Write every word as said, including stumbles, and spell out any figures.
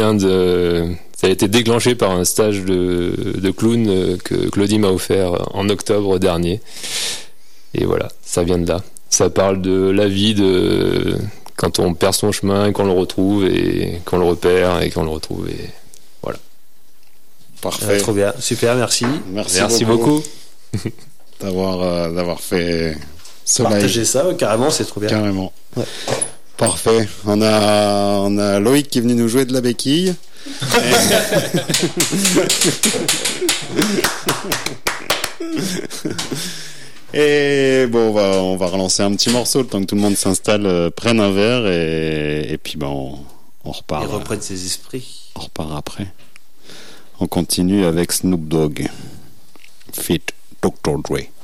vient de, ça a été déclenché par un stage de, de clown que Claudie m'a offert en octobre dernier. Et voilà, ça vient de là. Ça parle de la vie, de quand on perd son chemin, qu'on le retrouve et qu'on le repère et qu'on le retrouve et voilà. Parfait. Ouais, trop bien, super, merci. Merci, Merci beaucoup, beaucoup. d'avoir euh, d'avoir fait ce live. Partager ça, ouais, carrément, c'est trop bien. Carrément. Ouais. Parfait. On a on a Loïc qui est venu nous jouer de la béquille. Et bon, on va, on va relancer un petit morceau le temps que tout le monde s'installe, euh, prenne un verre et, et puis ben on, on repart. Et reprenne ses esprits. On repart après. On continue avec Snoop Dogg, feat. docteur Dre.